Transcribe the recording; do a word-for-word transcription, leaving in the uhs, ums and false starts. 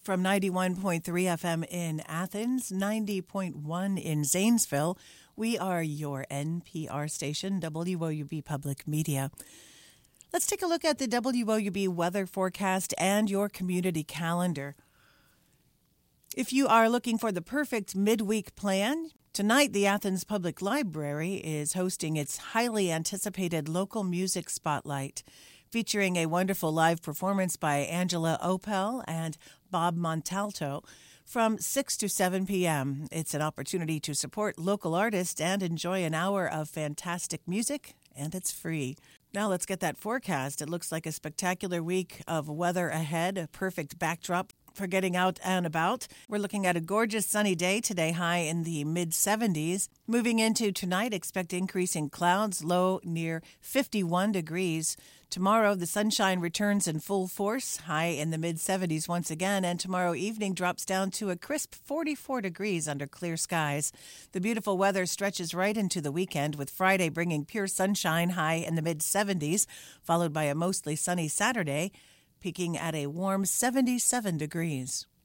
From ninety-one point three F M in Athens, ninety point one in Zanesville, we are your N P R station, W O U B Public Media. Let's take a look at the W O U B weather forecast and your community calendar. If you are looking for the perfect midweek plan, tonight the Athens Public Library is hosting its highly anticipated local music spotlight, featuring a wonderful live performance by Angela Opel and Bob Montalto from six to seven p.m. It's an opportunity to support local artists and enjoy an hour of fantastic music, and it's free. Now let's get that forecast. It looks like a spectacular week of weather ahead, a perfect backdrop for getting out and about. We're looking at a gorgeous sunny day today, high in the mid seventies. Moving into tonight, expect increasing clouds, low near fifty-one degrees. Tomorrow, the sunshine returns in full force, high in the mid seventies once again, and tomorrow evening drops down to a crisp forty-four degrees under clear skies. The beautiful weather stretches right into the weekend, with Friday bringing pure sunshine, high in the mid seventies, followed by a mostly sunny Saturday, peaking at a warm seventy-seven degrees.